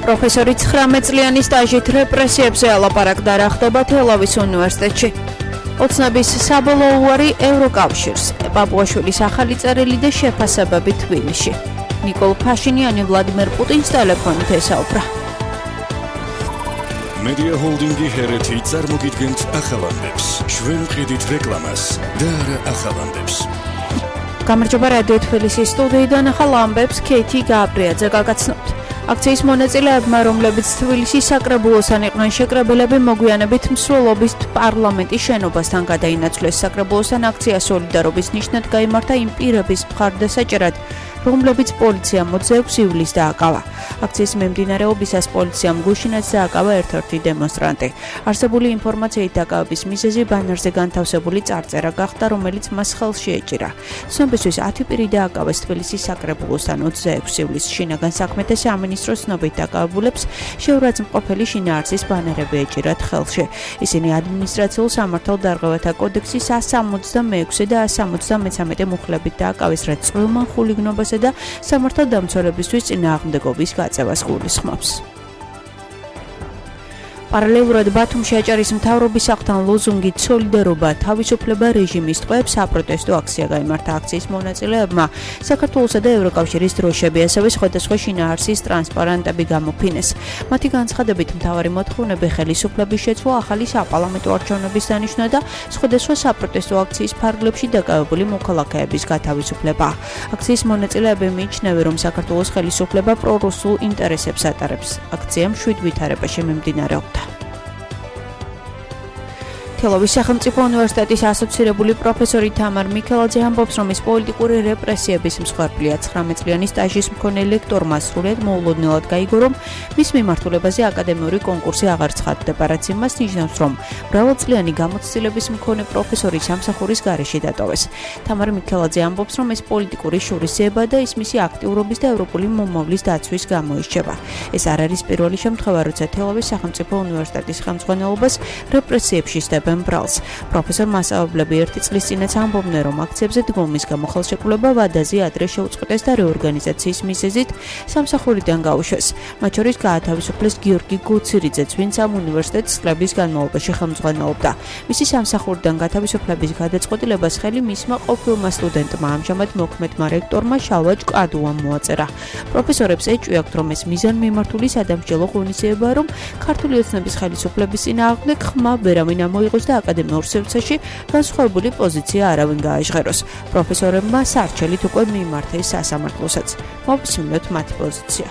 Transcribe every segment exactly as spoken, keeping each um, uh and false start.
პროფესორი ცხრამეტ წლიანი სტაჟით რეპრესიებზე ალაპარაკდა რა ხდება თელავის უნივერსიტეტში. ოცნების საბოლოო უარი ევროკავშირს, პაპუაშვილის ახალი წერილი და შეფასებები თბილისში. ნიკოლ ფაშინიანი ვლადიმერ პუტინს ტელეფონით ესაუბრა. Media Holding-ი ჰერეთი წარმოგიდგენთ ახალანდებს, ჩვენ ვყიდით რეკლამას და არა ახალანდებს. გამარჯობა რადიო თბილისის სტუდიიდან ახალ ამბებს ქეითი გაბრიაძე გაგაცნობთ. აქციის მონაწილეებმა, რომლებიც თბილისის საკრებულოსთან იყვნენ შეკრებილები, მოგვიანებით მსვლელობის პარლამენტის შენობასთან გადაინაცვლეს. საკრებულოსთან აქცია სოლიდარობის ნიშნად გაიმართა იმ პირების მხარდასაჭერად, რომლებიც პოლიციამ ოცდაექვსი ივლისს დააკავა. აქციის მიმდინარეობისას პოლიციამ გუშინაც დააკავა ერთ-ერთი დემონსტრანტი. არსებული ინფორმაციით დაკავების მიზეზი ბანერზე განთავსებული წარწერა გახდა, რომელიც მას ხელში ეჭირა. ცნობისთვის ათი პირი დააკავეს თბილისის საკრებულოსთან ოცდაექვსი ივლისს. შინაგან საქმეთა სამინისტროს ცნობით დაკავებულებს შეურაცხმყოფელი შინაარსის ბანერები ეჭირათ ხელში. ისინი ადმინისტრაციულ სამართალდარღვევათა კოდექსის one sixty-six და one sixty-three მუხლებით დააკავეს, რაც წყვილმა ხულიგნობას და სამართალდამცველებისთვის წინააღმდეგობის გაწევას გულისხმობს. პარალელურად ბათუმში აჭარის მთავრობის აღთან ლოზუნგით სოლიდარობა თავისუფლება რეჟიმის ტყვეებს საპროტესტო აქცია გაიმართა. აქციის მონაწილეებმა საქართველოსა და ევროკავშირის დროშები, ასევე სხვადასხვა შინაარსის ტრანსპარენტები გამოფინეს. მათი განცხადებით მთავარი მოთხოვნები ხელისუფლების შეცვლა, ახალი საპარლამენტო არჩევნების დანიშვნა და სხვადასხვა საპროტესტო აქციის ფარგლებში დაკავებული მოქალაქეების გათავისუფლება. აქციის მონაწილეები მიიჩნევენ, რომ საქართველოს ხელისუფლება პრორუსულ ინტერესებს ატარებს. აქციამ შვიდ ვითარებაში მიმდინარეობდა. თელავის სახელმწიფო უნივერსიტეტის ასოცირებული პროფესორი თამარ მიქელაძე ამბობს, რომ ის პოლიტიკური რეპრესიების მსხვერპლია. ცხრამეტ წლიანი სტაჟის მქონე ლექტორმა სრულიად მოულოდნელად გაიგო, რომ მის მიმართულებაზე აკადემიური კონკურსი აღარ ცხადდება, რაც იმას ნიშნავს, რომ მრავალწლიანი გამოცდილების მქონე პროფესორი სამსახურის გარეშე დატოვეს. თამარ მიქელაძე ამბობს, რომ ეს პოლიტიკური შურისძიება და ის მისი აქტიურობის და ევროპული მომავლის დაცვის გამოირჩევა. ეს არ არის პირველი შემთხვევა, როცა თელავის სახელმწიფო უნივერსიტეტის ხელმძღვანელობას რეპრესიებში სდებენ ბრალს. პროფესორ მასწავლებლები ერთი წლის წინაც ამბობდნენ, რომ აქციებზე დგომის გამო ხელშეკრულება ვადაზე ადრე შეუწყვეტეს და რეორგანიზაციის მიზეზით სამსახურიდან გაუშვეს. მათ შორის გაათავისუფლეს გიორგი გუცირიძეც, ვინც ამ უნივერსიტეტს წლების განმავლობაში ხელმძღვანელობდა. მისი სამსახურიდან გათავისუფლების გადაწყვეტილებას ხელი მისმა ყოფილმა სტუდენტმა, ამჟამად მოქმედმა რექტორმა შალვა ჭკადუამ მოაწერა. პროფესორებს ეჭვიათ, რომ ეს მიზანმიმართული სადამსჯელო ღონისძიებაა, რომ ქართული ოცნების ხელისუფლების წინააღმდეგ ხმა ვერავინ ამოიღოს და აკადემიურ სივრცეში განსხვავებული პოზიცია არავინ გააჟღეროს. პროფესორებმა სარჩელით უკვე მიიმართეს სასამართლოსაც. მოვისმინოთ მათი პოზიცია.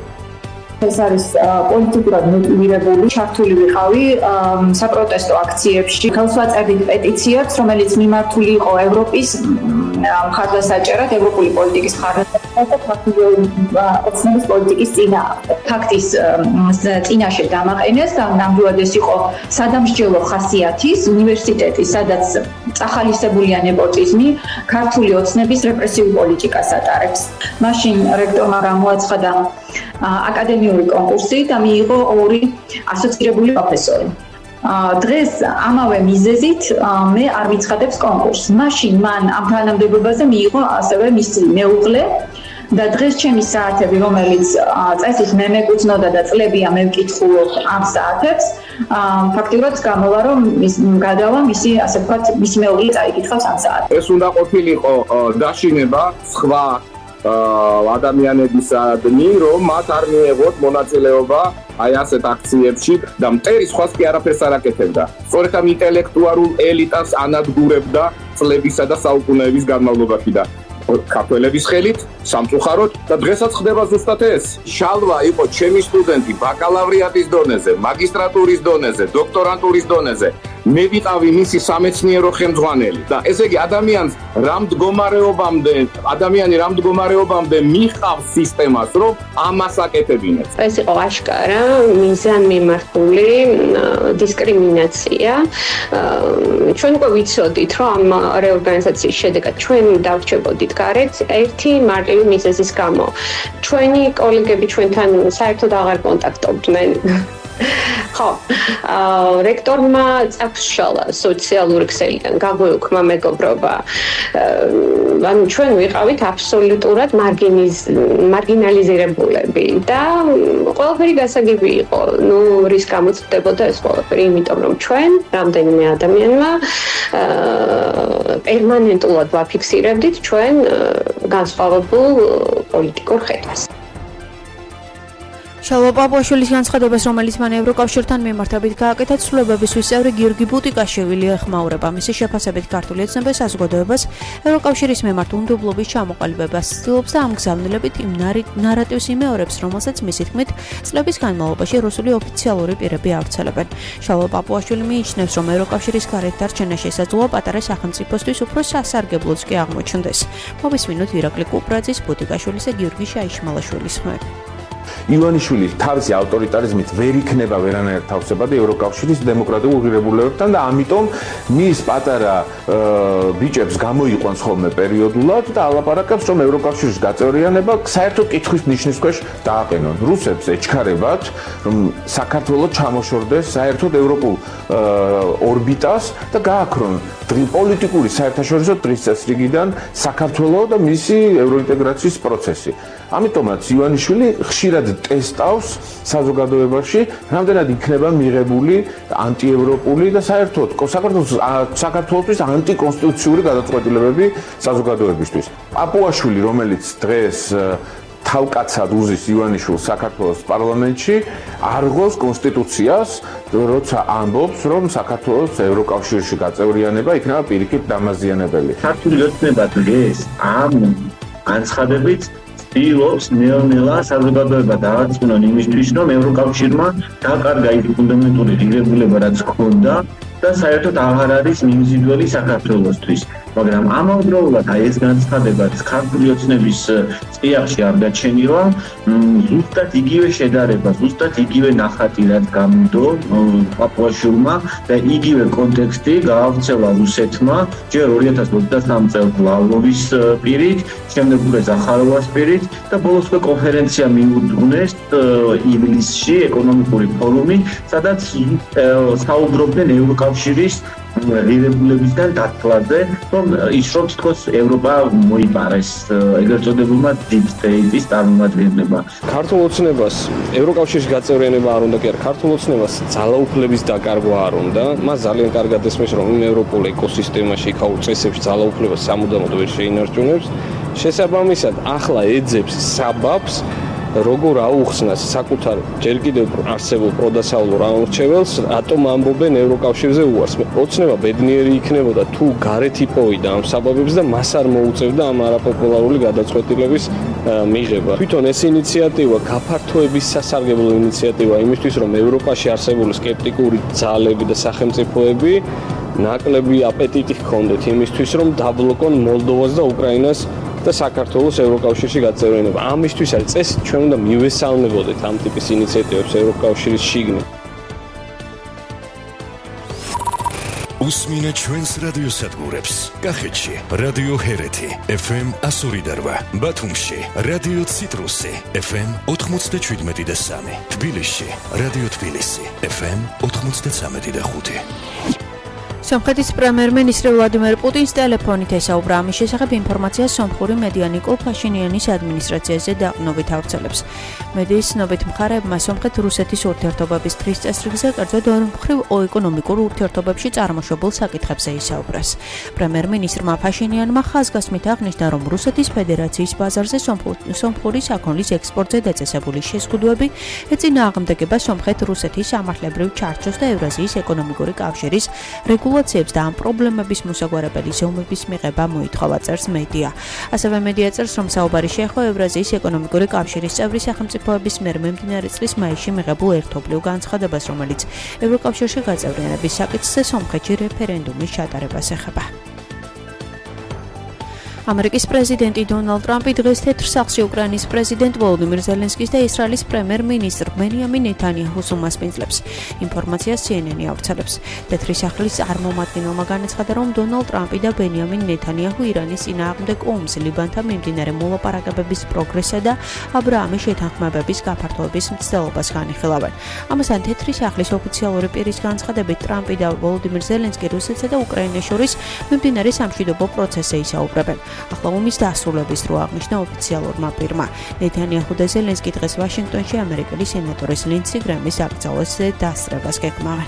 ეს არის პოლიტიკურად მოტივირებული, ჩართული ვიყავი საპროტესტო აქციებში. ხელს ვაწერდით პეტიციებს, რომელიც მიმართული იყო ევროპის მხარდასაჭერად, ევროპული პოლიტიკის მხარდასაჭერად და ქართული ოცნების პოლიტიკის წინააღმდეგ. ფაქტის წინაშე დამაყენეს და ნამდვილად ეს იყო სადამსჯელო ხასიათის უნივერსიტეტი, სადაც წახალისებულია ნეპოტიზმი, ქართული ოცნების რეპრესიულ პოლიტიკას ატარებს. მაშინ რექტორმა გამოაცხადა აკადემიური კონკურსი და მიიღო ორი ასოცირებული პროფესორი. დღეს ამავე მიზეზით მე არ მიცხადებს კონკურსს. მაშინ მან ამ თანამდებობაზე მიიღო ასევე მისი მეუღლე და დღეს ჩემი საათები, რომელიც წესით მე მეკუთვნოდა და წლებია მე ვკითხულობ ამ საათებს, ფაქტიურად გამოვა, რომ გადავა მისი, ასე ვთქვათ, მისი მეუღლე წაიკითხავს ამ საათებს. ეს უნდა ყოფილიყო დაშინება სხვა ადამიანებისადმი, რომ მათ არ მიეღოთ მონაწილეობა აი ასეთ აქციებში და მტერი სხვას კი არაფერს არ აკეთებდა. სწორედ ამ ინტელექტუალურ ელიტას ანადგურებდა წლებისა და საუკუნეების განმავლობაში და ქართველების ხელით, სამწუხაროდ და დღესაც ხდება ზუსტად ეს. შალვა იყო ჩემი სტუდენტი ბაკალავრიატის დონეზე, მაგისტრატურის დონეზე, დოქტორანტურის დონეზე. მე ვიყავი მისი სამეცნიერო ხელმძღვანელი და ესე იგი ადამიანს რამ მდგომარეობამდე, ადამიანი რამ მდგომარეობამდე მიხავს სისტემას, რომ ამას აკეთებინებს. ეს იყო აშკარა მიზანმიმართული დისკრიმინაცია. ჩვენ უკვე ვიცოდით, რომ ამ რეორგანიზაციის შედეგად ჩვენ დავრჩებოდით გარეთ ერთი მარტივი მიზეზის გამო. ჩვენი კოლეგები ჩვენთან საერთოდ აღარ კონტაქტობდნენ. ხო, რექტორმა წაფშალა სოციალური ქსელიდან გაგვეუქმა მეგობრობა. ანუ ჩვენ ვიყავით აბსოლუტურად მარგინალიზირებულები და ყველაფერი გასაგები იყო. ნუ რის გამოც ხდებოდა ეს ყველაფერი, იმიტომ რომ ჩვენ რამდენიმე ადამიანმა პერმანენტულად ვაფიქსირებდით ჩვენ განსხვავებულ პოლიტიკურ ხედვას. შალვა პაპუაშვილის განცხადებას, რომელიც მან ევროკავშირთან მიმართებით გააკეთა, ცვლილებებისთვის წევრი გიორგი ბუტიკაშვილი ეხმაურება. მისი შეფასებით ქართული ოცნება საზოგადოებას ევროკავშირის მიმართ უნდობლობის ჩამოყალიბებას ცდილობს და ამ გზავნილებით იმ ნარატივს იმეორებს, რომელსაც მისი თქმით წლების განმავლობაში რუსული ოფიციალური პირები ავრცელებენ. შალვა პაპუაშვილი მიიჩნევს, რომ ევროკავშირის გარეთ დარჩენა შესაძლოა პატარა სახელმწიფოსთვის უფრო სასარგებლოც კი აღმოჩნდეს. მოვისმინოთ ირაკლი კუპრაძის, ბუტიკაშვილის და გიორგი შაიშმალაშვილის ხმები. ივანიშვილი თავისი ავტორიტარიზმით ვერ იქნება ვერანაირ თავსებადი ევროკავშირის დემოკრატიულ ღირებულებებთან და ამიტომ მის პატარა ბიჭებს გამოიყვანს ხოლმე პერიოდულად და ალაპარაკებს, რომ ევროკავშირის გაწევრიანება საერთოდ კითხვის ნიშნის ქვეშ დააყენონ. რუსებს ეჩქარებათ, რომ საქართველოს ჩამოშორდეს საერთოდ ევროპულ ორბიტას და გააქრონ პოლიტიკური საერთაშორისო დღის წესრიგიდან საქართველოს და მისი ევროინტეგრაციის პროცესი. ამიტომაც ივანიშვილი ხშირად ტესტავს საზოგადოებაში, რამდენად იქნება მიღებული ანტიევროპული და საერთოდ საქართველოს საქართველოსთვის ანტიკონსტიტუციური გადაწყვეტილებები საზოგადოებისთვის. პაპუაშვილი, რომელიც დღეს თავკაცად უზის ივანიშვილს საქართველოს პარლამენტში, არღოს კონსტიტუციას, როცა ამბობს, რომ საქართველოს ევროკავშირში გაწევრიანება იქნება პირიქით დამაზიანებელი. ქართული ოცნება დღეს ამ განცხადებით ცდილობს ნელ-ნელა საზოგადოება დააწუნონ იმისთვის, რომ ევროკავშირმა დაკარგა ის ფუნდამენტური ღირებულება, რაც ჰქონდა და საერთოდ აღარ არის მიმზიდველი საქართველოსთვის. მაგრამ ამავდროულად აი ეს განცხადება ქართული ოცნების წიაღში არ გაჩენილა, ზუსტად იგივე შედარება, ზუსტად იგივე ნახატი, რაც გამოდო პაპუაშვილმა და იგივე კონტექსტი გაავრცელა რუსეთმა ჯერ ორი ათას ოცდასამი წელს ლავროვის პირით, შემდეგ უკვე ზახაროვას პირით და ბოლოს უკვე კონფერენცია მიუძღვნეს ივლისში ეკონომიკური ფორუმი, სადაც საუბრობდნენ ევროკავშირის ღირებულებისგან დათვლაზე, რომ ის რომ თქოს ევროპა მოიპარეს ეგრეთ წოდებულმა deep state-ის წარმომადგენლება. ქართულ ოცნებას ევროკავშირის გაწევრიანება არ უნდა, კი არა, ქართულ ოცნებას ძალაუფლების დაკარგვა არ უნდა. მას ძალიან კარგად ესმის, რომ იმ ევროპულ ეკოსისტემაში იქაურ წესებში ძალაუფლებას სამუდამოდ ვერ შეინარჩუნებს. შესაბამისად, ახლა ეძებს საბაბს როგორ აუხსნას საკუთარ ჯერ კიდევ არსებულ პროდასავლურ ამორჩეველს, რატომ ამბობენ ევროკავშირზე უარს. ოცნება ბედნიერი იქნებოდა თუ გარეთ იპოვიდა ამ საბაბებს და მას არ მოუწევდა ამ არაპოპულარული გადაწყვეტილების მიღება. თვითონ ეს ინიციატივა გაფართოების სასარგებლო ინიციატივა იმისთვის, რომ ევროპაში არსებული სკეპტიკური ძალები და სახელმწიფოები ნაკლები აპეტიტი ჰქონდეთ იმისთვის, რომ დაბლოკონ მოლდოვას და უკრაინას და საქართველოს ევროკავშირში გაწევრიანება. ამისთვის არის წესი, ჩვენ უნდა მივესალმებოდეთ ამ ტიპის ინიციატივებს ევროკავშირის შიგნით. უსმინე ჩვენს რადიოსადგურებს. კახეთში რადიო ჰერეთი ეფ ემ εκατო ორი და რვა, ბათუმში რადიო ციტრუსი ეფ ემ ოთხმოცდაშვიდმეტი და სამი, თბილისში რადიო თბილისი ეფ ემ ოთხმოცდაცამეტი და ხუთი. სომხეთის პრემიერ-მინისტრი ვლადიმერ პუტინს ტელეფონით ესაუბრა ამის შესახებ ინფორმაციას სომხური მედია ნიკოლ ფაშინიანის ადმინისტრაციაზე დაყრდნობით ავრცელებს. მედიის ცნობით მხარეებმა სომხეთ-რუსეთის ურთიერთობების დღის წესრიგზე კერძოდ ორმხრივ ეკონომიკურ ურთიერთობებში წარმოშობილ საკითხებზე ისაუბრეს. პრემიერ-მინისტრმა ფაშინიანმა ხაზგასმით აღნიშნა, რომ რუსეთის ფედერაციის ბაზარზე სომხური საქონლის ექსპორტზე დაწესებული შეზღუდვები ეწინააღმდეგება სომხეთ-რუსეთის სამართლებრივ ჩარჩოს და ევრაზიის ეკონომიკური კავშირის რეგულაციებს და ამ პრობლემების მოსაგვარებელი ზომების მიღება მოითხოვა, წერს მედია. ასევე მედია წერს, რომ საუბარი შეეხო ევრაზიის ეკონომიკური კავშირის წევრი სახელმწიფოების მიერ მიმდინარე წლის მაისში მიღებულ ერთობლივ განცხადებას, რომელიც ევროკავშირში გაწევრიანების საკითხზე სომხეთში რეფერენდუმის ჩატარებას ეხება. ამერიკის პრეზიდენტი დონალდ ტრამპი დღეს თეთრ სახლში უკრაინის პრეზიდენტ ვოლოდიმირ ზელენსკის და ისრაელის პრემიერ-მინისტრ ბენიამინ ნეთანიაჰუს უმასპინძლებს. ინფორმაციას C N N-ი ავრცელებს. თეთრი სახლის წარმომადგენელმა განაცხადა, რომ დონალდ ტრამპი და ბენიამინ ნეთანიაჰუ ირანის წინააღმდეგ ომს, ლიბანთან მიმდინარე მოლაპარაკებების პროგრესსა და აბრაამის შეთანხმებების გაფართოების მცდელობას განიხილავენ. ამასთან თეთრი სახლის ოფიციალური პირის განცხადებით ტრამპი და ვოლოდიმირ ზელენსკი რუსეთსა და უკრაინას შორის მიმდინარე სამშვიდობო პროცესზე ისაუბრებენ. ახლა ომის დასრულების დრო აღნიშნა ოფიციალურმა პირმა. ნეთანიაჰუ და ზელენსკი დღეს ვაშინგტონში ამერიკელი სენატორის ლინდსი გრემის აკრძალვაზე დასწრებას გეკმავენ.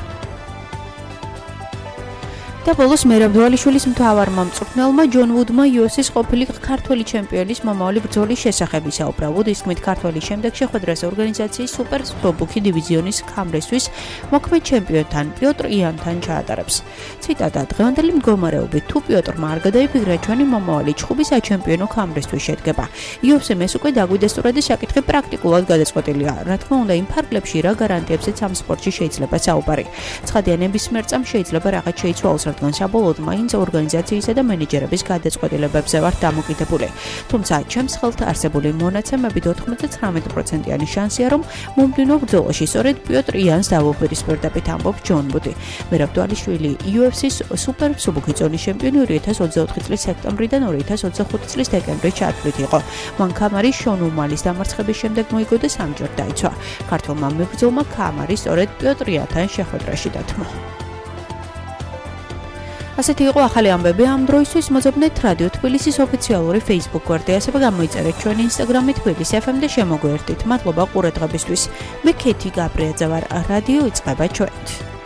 და ბოლოს მერაბ დვალიშვილის მთავარმა მწვრთნელმა ჯონ ვუდმა იუ ეფ სი-ის ყოფილი ქართველი ჩემპიონის მომავალი ბრძოლის შესახებ ისაუბრა. ვუდის თქმით, ქართველი შემდეგ შეხვედრას ორგანიზაციის სუპერ მსუბუქი დივიზიონის ქამრისთვის მოქმედ ჩემპიონთან პიოტრ იანთან ჩაატარებს. ციტატა: დღევანდელი მდგომარეობით თუ პიოტრმა არ გადაიფიქრა, ჩვენი მომავალი ჩხუბი საჩემპიონო ქამრისთვის შედგება. იუ ეფ სი-მ ეს უკვე დაგვიდესტურა და საკითხი პრაქტიკულად გადაწყვეტილია. რა თქმა უნდა, იმ ფარგლებში რა გარანტიებზეც ამ სპორტში შეიძლება საუბარი. ცხადია, ნებისმიერ წამს შეიძლება რაღაც შეიცვალოს, რადგან საბოლოოდ მაინც ორგანიზაციისა და მენეჯერების გადაწყვეტილებებზე ვართ დამოკიდებული. თუმცა, ჩემს ხელთ არსებული მონაცემებით ოთხმოცდათვრამეტ პროცენტიანი შანსია, რომ მომდევნო ბრძოლაში სწორედ პიოტრ იანს დავუპირისპირდებით, ამბობს ჯონ ვუდი. მერაბ დვალიშვილი იუ ეფ სი-ის სუპერ მსუბუქი ზონის ჩემპიონი ორი ათას ოცდაოთხი წლის სექტემბრიდან ორი ათას ოცდახუთი წლის დეკემბრის ჩათვლით იყო. მან ქამარის შონ უმალის დამარცხების შემდეგ მოიგო და სამჯერ დაიცვა. ქართველმა მებრძოლმა ქამარი სწორედ პიოტრ იანთან შეხვედრაში დათმო. ასეთი იყო ახალი ამბები ამ დროისთვის. მოძებნეთ რადიო თბილისის ოფიციალური Facebook გვერდი, ასევე გამოიწერეთ ჩვენი Instagram-ი თბილისი ეფ ემ და შემოგვიერთდით. მადლობა ყურადღებისთვის. მე ქეთი გაბრიაძე ვარ. რადიო იწყება ჩვენით.